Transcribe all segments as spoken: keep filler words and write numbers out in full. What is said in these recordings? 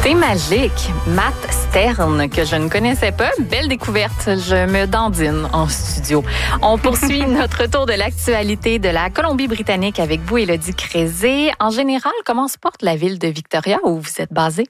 C'est magique. Matt Stern, que je ne connaissais pas. Belle découverte. Je me dandine en studio. On poursuit notre tour de l'actualité de la Colombie-Britannique avec vous, Élodie Crézé. En général, comment se porte la ville de Victoria où vous êtes basée?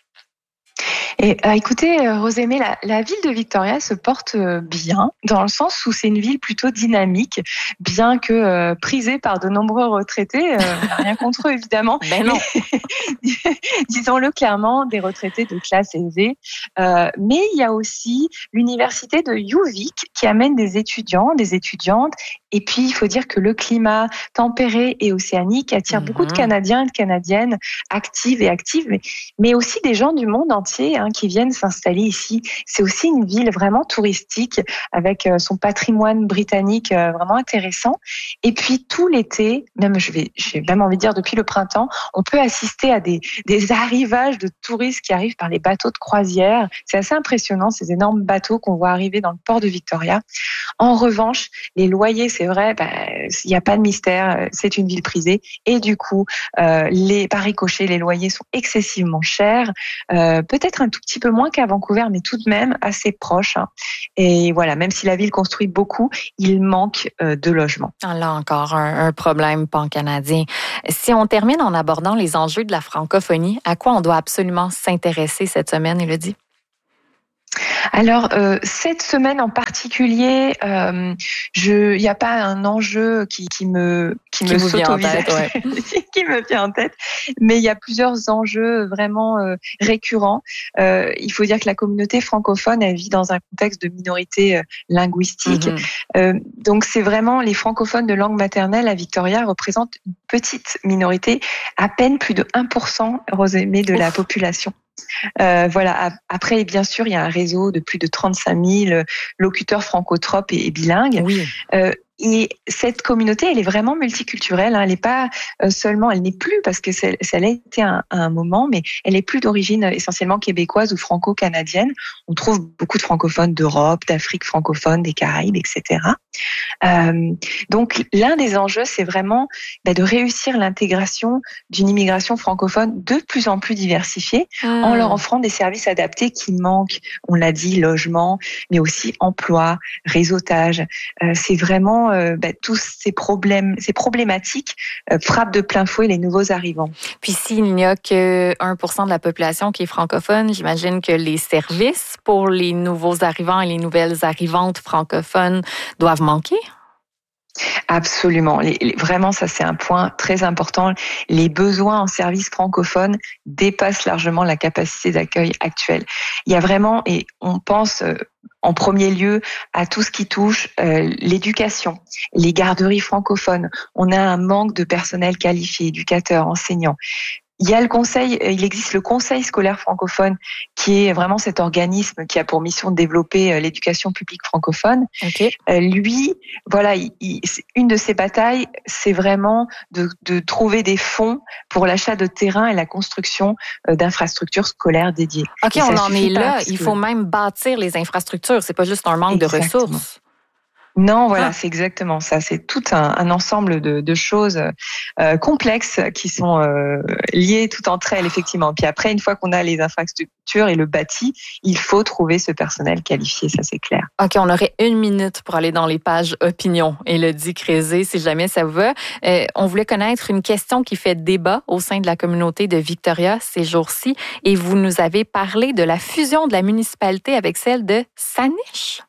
Et, euh, écoutez, euh, Rosémée, la, la ville de Victoria se porte euh, bien, dans le sens où c'est une ville plutôt dynamique, bien que euh, prisée par de nombreux retraités. Euh, on n'a rien contre eux, évidemment. Ben non. Disons-le clairement, des retraités de classe aisée. Euh, mais il y a aussi l'université de UVic qui amène des étudiants, des étudiantes. Et puis, il faut dire que le climat tempéré et océanique attire mm-hmm. beaucoup de Canadiens et de Canadiennes actives et actives, mais, mais aussi des gens du monde entier hein, qui viennent s'installer ici. C'est aussi une ville vraiment touristique avec euh, son patrimoine britannique euh, vraiment intéressant. Et puis, tout l'été, même je vais, j'ai même envie de dire depuis le printemps, on peut assister à des, des arrivages de touristes qui arrivent par les bateaux de croisière. C'est assez impressionnant, ces énormes bateaux qu'on voit arriver dans le port de Victoria. En revanche, les loyers, c'est vrai, bah, il n'y a pas de mystère, c'est une ville prisée. Et du coup, euh, les, par ricochet, les loyers sont excessivement chers. Euh, peut-être un tout petit peu moins qu'à Vancouver, mais tout de même assez proche. Hein. Et voilà, même si la ville construit beaucoup, il manque euh, de logements. Là encore, un, un problème pan-canadien. Si on termine en abordant les enjeux de la francophonie, à quoi on doit absolument s'intéresser cette semaine, Élodie? Alors, euh, cette semaine en particulier, euh, il n'y a pas un enjeu qui, qui me, qui qui me saute au visage, ouais. qui me vient en tête, mais il y a plusieurs enjeux vraiment euh, récurrents. Euh, il faut dire que la communauté francophone, elle vit dans un contexte de minorité euh, linguistique. Mm-hmm. Euh, donc, c'est vraiment les francophones de langue maternelle à Victoria représentent une petite minorité, à peine plus de un pour cent, Rosémée, de Ouf. La population. Euh, voilà. Après, bien sûr, il y a un réseau de plus de trente-cinq mille locuteurs francotropes et, et bilingues. Oui. Euh, Et cette communauté, elle est vraiment multiculturelle. Hein. Elle n'est pas seulement, elle n'est plus parce que c'est, ça l'a été à un, un moment, mais elle est plus d'origine essentiellement québécoise ou franco-canadienne. On trouve beaucoup de francophones d'Europe, d'Afrique francophone, des Caraïbes, et cetera. Euh, donc, l'un des enjeux, c'est vraiment bah, de réussir l'intégration d'une immigration francophone de plus en plus diversifiée, mmh. en leur offrant des services adaptés qui manquent. On l'a dit, logement, mais aussi emploi, réseautage. Euh, c'est vraiment Euh, bah, tous ces problèmes, ces problématiques euh, frappent de plein fouet les nouveaux arrivants. Puis s'il n'y a que un pour cent de la population qui est francophone, j'imagine que les services pour les nouveaux arrivants et les nouvelles arrivantes francophones doivent manquer. Absolument. Les, les, vraiment, ça, c'est un point très important. Les besoins en services francophones dépassent largement la capacité d'accueil actuelle. Il y a vraiment, et on pense euh, en premier lieu à tout ce qui touche euh, l'éducation, les garderies francophones. On a un manque de personnel qualifié, éducateurs, enseignants. Il y a le conseil, il existe le conseil scolaire francophone qui est vraiment cet organisme qui a pour mission de développer l'éducation publique francophone. Okay. Euh, lui, voilà, il, il, une de ses batailles, c'est vraiment de, de trouver des fonds pour l'achat de terrains et la construction d'infrastructures scolaires dédiées. Ok, on en est là. Il faut que... même bâtir les infrastructures. C'est pas juste un manque Exactement. de ressources. Non, voilà, ah. c'est exactement ça. C'est tout un, un ensemble de, de choses euh, complexes qui sont euh, liées tout entre elles, effectivement. Puis après, une fois qu'on a les infrastructures et le bâti, il faut trouver ce personnel qualifié, ça c'est clair. OK, on aurait une minute pour aller dans les pages opinion. Élodie Crézé, si jamais ça vous va. Euh, on voulait connaître une question qui fait débat au sein de la communauté de Victoria ces jours-ci. Et vous nous avez parlé de la fusion de la municipalité avec celle de Saanich.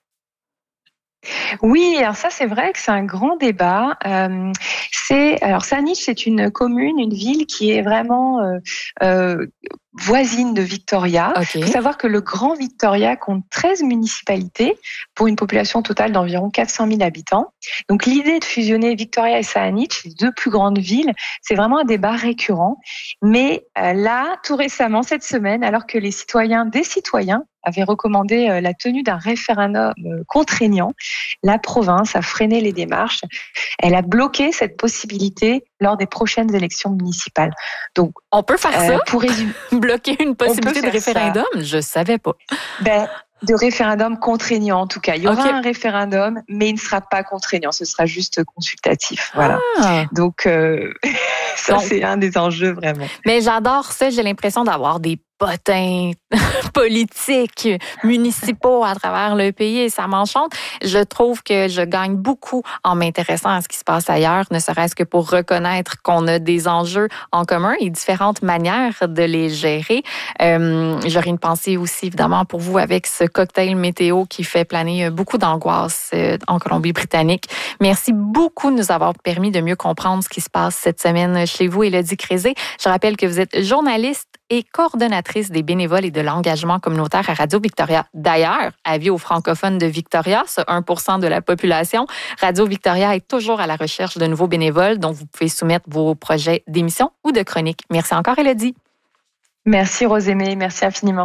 Oui, alors ça c'est vrai que c'est un grand débat. Euh, c'est alors Saanich, c'est une commune, une ville qui est vraiment euh, euh, voisine de Victoria. Okay. Il faut savoir que le Grand Victoria compte treize municipalités pour une population totale d'environ quatre cent mille habitants. Donc l'idée de fusionner Victoria et Saanich, les deux plus grandes villes, c'est vraiment un débat récurrent. Mais euh, là, tout récemment, cette semaine, alors que les citoyens, des citoyens, avait recommandé la tenue d'un référendum contraignant, la province a freiné les démarches. Elle a bloqué cette possibilité lors des prochaines élections municipales. Donc, on peut faire euh, ça? Pour résumer, bloquer une possibilité de référendum? Ça. Je savais pas. Ben, de référendum contraignant, en tout cas. Il y aura okay. un référendum, mais il ne sera pas contraignant. Ce sera juste consultatif. Voilà. Ah. Donc, euh... Ça, Donc, c'est un des enjeux, vraiment. Mais j'adore ça. J'ai l'impression d'avoir des potins politiques, municipaux à travers le pays et ça m'enchante. Je trouve que je gagne beaucoup en m'intéressant à ce qui se passe ailleurs, ne serait-ce que pour reconnaître qu'on a des enjeux en commun et différentes manières de les gérer. Euh, j'aurais une pensée aussi, évidemment, pour vous avec ce cocktail météo qui fait planer beaucoup d'angoisse en Colombie-Britannique. Merci beaucoup de nous avoir permis de mieux comprendre ce qui se passe cette semaine chez vous, Élodie Crézé. Je rappelle que vous êtes journaliste et coordonnatrice des bénévoles et de l'engagement communautaire à Radio-Victoria. D'ailleurs, avis aux francophones de Victoria, ce un pour cent de la population, Radio-Victoria est toujours à la recherche de nouveaux bénévoles dont vous pouvez soumettre vos projets d'émission ou de chronique. Merci encore, Élodie. Merci, Rosémée. Merci infiniment.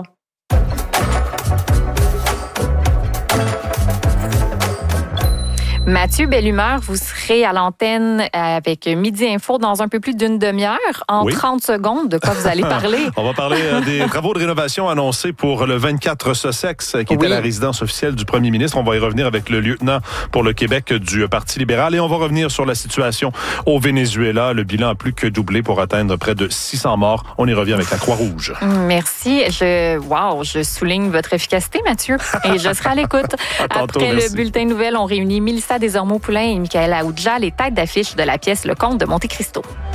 Mathieu Bellumeur, vous serez à l'antenne avec Midi Info dans un peu plus d'une demi-heure. En oui. trente secondes, de quoi vous allez parler? On va parler des travaux de rénovation annoncés pour le vingt-quatre Sussex, qui était oui. la résidence officielle du premier ministre. On va y revenir avec le lieutenant pour le Québec du Parti libéral. Et on va revenir sur la situation au Venezuela. Le bilan a plus que doublé pour atteindre près de six cents morts. On y revient avec la Croix-Rouge. Merci. Je, wow, je souligne votre efficacité, Mathieu. Et je serai à l'écoute. Tantôt, Après merci. le bulletin de nouvelles, on réunit Mélissa Desormeaux-Poulain et Michaël Aoudja, les têtes d'affiche de la pièce Le Comte de Monte Cristo.